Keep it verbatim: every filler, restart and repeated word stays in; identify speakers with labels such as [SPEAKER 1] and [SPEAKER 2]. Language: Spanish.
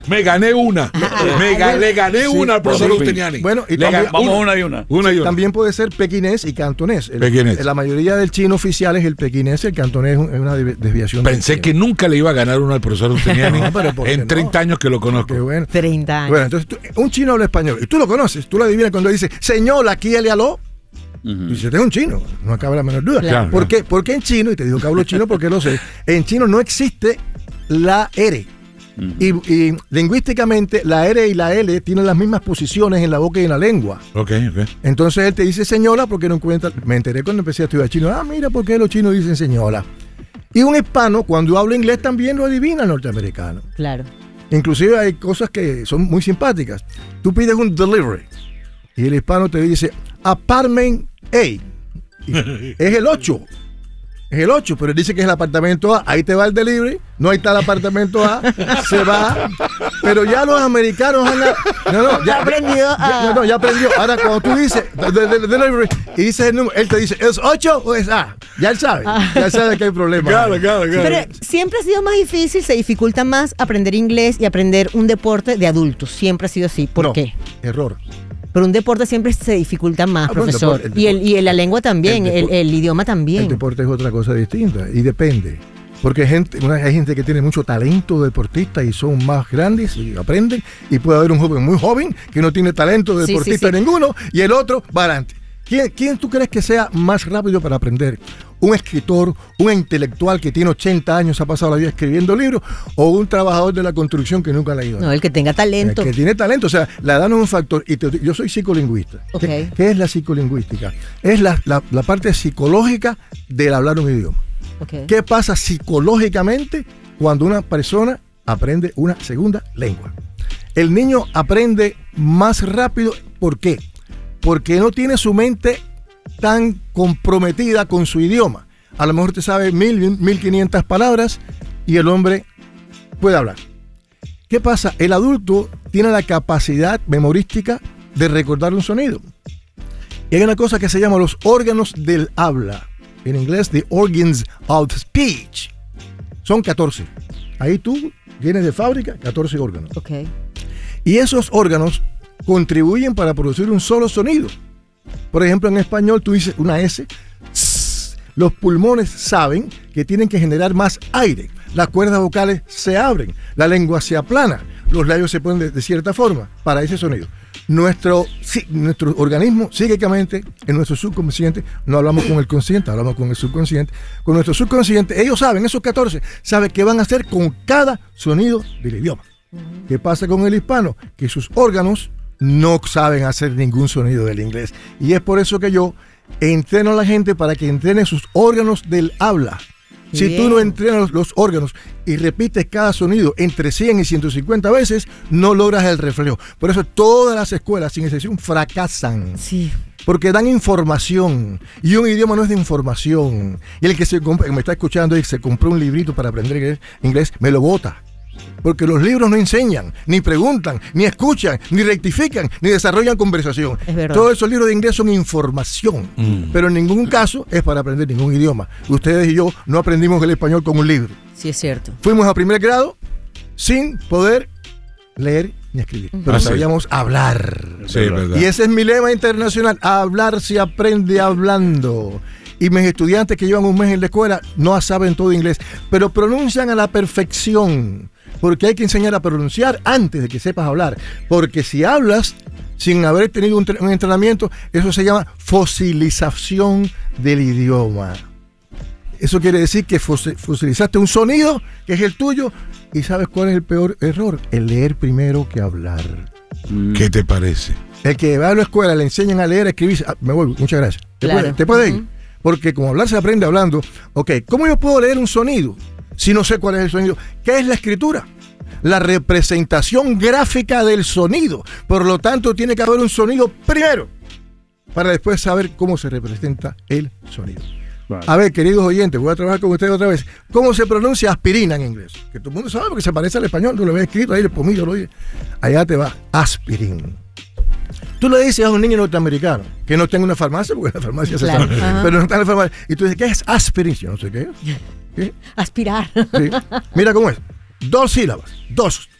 [SPEAKER 1] Me gané una. Me ga- le gané
[SPEAKER 2] Sí,
[SPEAKER 1] una al profesor
[SPEAKER 2] por fin.
[SPEAKER 1] Usteniani.
[SPEAKER 2] Bueno, y
[SPEAKER 1] Le
[SPEAKER 2] también-
[SPEAKER 1] ga-
[SPEAKER 3] Vamos una y una.
[SPEAKER 1] Una y una.
[SPEAKER 2] También puede ser pequinés y cantonés. El-
[SPEAKER 1] Pequinés.
[SPEAKER 2] La mayoría del chino oficial es el pequinés, el cantonés es un- es una de- desviación. del
[SPEAKER 1] Pensé
[SPEAKER 2] chino.
[SPEAKER 1] que nunca le iba a ganar uno al profesor Usteniani
[SPEAKER 2] No, pero ¿por qué
[SPEAKER 1] en
[SPEAKER 2] no?
[SPEAKER 1] treinta años que lo conozco.
[SPEAKER 2] Qué bueno.
[SPEAKER 4] treinta años.
[SPEAKER 2] Bueno, entonces tú- un chino habla español y tú lo conoces, tú lo adivinas cuando dice, señor, aquí le aló.
[SPEAKER 3] Ujú.
[SPEAKER 2] Y dice, este es un chino, no cabe la menor duda.
[SPEAKER 1] Claro,
[SPEAKER 2] ¿Por,
[SPEAKER 1] claro.
[SPEAKER 2] qué? Porque en chino, y te digo que hablo chino porque lo sé, en chino no existe la R.
[SPEAKER 3] Ujú.
[SPEAKER 2] Y, y lingüísticamente la R y la L tienen las mismas posiciones en la boca y en la lengua.
[SPEAKER 1] Ok, ok.
[SPEAKER 2] Entonces él te dice señora porque no encuentra. Me enteré cuando empecé a estudiar chino. Ah, mira por qué los chinos dicen señora. Y un hispano, cuando habla inglés, también lo adivina el norteamericano.
[SPEAKER 4] Claro.
[SPEAKER 2] Inclusive hay cosas que son muy simpáticas. Tú pides un delivery y el hispano te dice apartment A. Y es el ocho. Es el ocho, pero él dice que es el apartamento A. Ahí te va el delivery. No, ahí está el apartamento A. Se va. Pero ya los americanos han. No, no, ya
[SPEAKER 4] Aprendió
[SPEAKER 2] ya-
[SPEAKER 4] a-
[SPEAKER 2] no, no, ya aprendió. Ahora, cuando tú dices de- de- de- delivery y dices el número, él te dice, ¿es ocho o es A? Ya él sabe. Ya él sabe que hay problemas.
[SPEAKER 1] Claro, claro, claro.
[SPEAKER 4] Pero siempre ha sido más difícil, se dificulta más aprender inglés y aprender un deporte de adultos. Siempre ha sido así. ¿Por
[SPEAKER 2] No,
[SPEAKER 4] qué?
[SPEAKER 2] Error.
[SPEAKER 4] Pero un deporte siempre se dificulta más,
[SPEAKER 2] Ah, bueno,
[SPEAKER 4] profesor.
[SPEAKER 2] el deporte-
[SPEAKER 4] y, el, y la lengua también,
[SPEAKER 2] el
[SPEAKER 4] el,
[SPEAKER 2] depo-
[SPEAKER 4] el idioma también.
[SPEAKER 2] El deporte es otra cosa distinta y depende. Porque hay gente, una- hay gente que tiene mucho talento deportista y son más grandes y aprenden. Y puede haber un joven muy joven que no tiene talento de
[SPEAKER 4] Sí,
[SPEAKER 2] deportista
[SPEAKER 4] sí, sí.
[SPEAKER 2] ninguno y el otro va adelante. ¿Quién, ¿Quién tú crees que sea más rápido para aprender? ¿Un escritor, un intelectual que tiene ochenta años, ha pasado la vida escribiendo libros? ¿O un trabajador de la construcción que nunca ha leído?
[SPEAKER 4] No, el que tenga talento.
[SPEAKER 2] El que tiene talento, o sea, la edad no es un factor. Y te- yo soy psicolingüista.
[SPEAKER 4] Ok.
[SPEAKER 2] ¿Qué, qué es la psicolingüística? Es la, la- la parte psicológica del hablar un idioma.
[SPEAKER 4] Ok.
[SPEAKER 2] ¿Qué pasa psicológicamente cuando una persona aprende una segunda lengua? El niño aprende más rápido. ¿Por qué? Porque no tiene su mente tan comprometida con su idioma. A lo mejor te sabe mil, mil quinientas palabras y el hombre puede hablar. ¿Qué pasa? El adulto tiene la capacidad memorística de recordar un sonido. Y hay una cosa que se llama los órganos del habla. En inglés, the organs of speech. Son catorce. Ahí tú vienes de fábrica, catorce órganos.
[SPEAKER 4] Ok.
[SPEAKER 2] Y esos órganos contribuyen para producir un solo sonido. Por ejemplo, en español tú dices una S. Tss. Los pulmones saben que tienen que generar más aire. Las cuerdas vocales se abren. La lengua se aplana. Los labios se ponen de, de cierta forma para ese sonido. Nuestro, sí, nuestro organismo, psíquicamente, en nuestro subconsciente, no hablamos con el consciente, hablamos con el subconsciente. Con nuestro subconsciente, ellos saben, esos catorce, saben qué van a hacer con cada sonido del idioma. ¿Qué pasa con el hispano? Que sus órganos no saben hacer ningún sonido del inglés. Y es por eso que yo entreno a la gente para que entrene sus órganos del habla. Si
[SPEAKER 4] Bien.
[SPEAKER 2] tú no entrenas los, los órganos y repites cada sonido entre cien y ciento cincuenta veces, no logras el reflejo. Por eso todas las escuelas, sin excepción, fracasan.
[SPEAKER 4] Sí.
[SPEAKER 2] Porque dan información. Y un idioma no es de información. Y el que, se comp- que me está escuchando y se compró un librito para aprender inglés, inglés me lo bota. Porque los libros no enseñan, ni preguntan, ni escuchan, ni rectifican, ni desarrollan conversación.
[SPEAKER 4] Es verdad.
[SPEAKER 2] Todos esos libros de inglés son información,
[SPEAKER 1] Mm.
[SPEAKER 2] pero en ningún caso es para aprender ningún idioma. Ustedes y yo no aprendimos el español con un libro.
[SPEAKER 4] Sí, es cierto.
[SPEAKER 2] Fuimos a primer grado sin poder leer ni escribir, pero
[SPEAKER 1] Ah, sí.
[SPEAKER 2] sabíamos hablar.
[SPEAKER 1] Sí, es verdad.
[SPEAKER 2] Y ese es mi lema internacional, hablar se aprende hablando. Y mis estudiantes que llevan un mes en la escuela no saben todo inglés, pero pronuncian a la perfección, porque hay que enseñar a pronunciar antes de que sepas hablar, porque si hablas sin haber tenido un, tre- un entrenamiento, eso se llama fosilización del idioma. Eso quiere decir que fos- fosilizaste un sonido que es el tuyo y ¿sabes cuál es el peor error? El leer primero que hablar.
[SPEAKER 3] Mm.
[SPEAKER 1] ¿Qué te parece?
[SPEAKER 2] El que va a la escuela le enseñan a leer, a escribir. Ah, me voy, muchas gracias. ¿Te
[SPEAKER 4] Claro.
[SPEAKER 2] puedes te puede ir?
[SPEAKER 4] Ujú.
[SPEAKER 2] Porque como hablar se aprende hablando. Ok, ¿cómo yo puedo leer un sonido si no sé cuál es el sonido? ¿Qué es la escritura? La representación gráfica del sonido. Por lo tanto, tiene que haber un sonido primero para después saber cómo se representa el sonido.
[SPEAKER 3] Vale.
[SPEAKER 2] A ver, queridos oyentes, voy a trabajar con ustedes otra vez. ¿Cómo se pronuncia aspirina en inglés? Que todo el mundo sabe porque se parece al español. Tú lo ves escrito ahí, el pomillo lo oye. Allá te va, aspirin. Tú le dices a un niño norteamericano que no tenga una farmacia, porque la farmacia
[SPEAKER 4] Claro,
[SPEAKER 2] se sabe,
[SPEAKER 4] ajá.
[SPEAKER 2] pero no está en la farmacia. Y tú dices, ¿qué es aspirin? Yo no sé qué es. ¿Qué?
[SPEAKER 4] Aspirar.
[SPEAKER 2] Sí. Mira cómo es. Dos sílabas. Dos.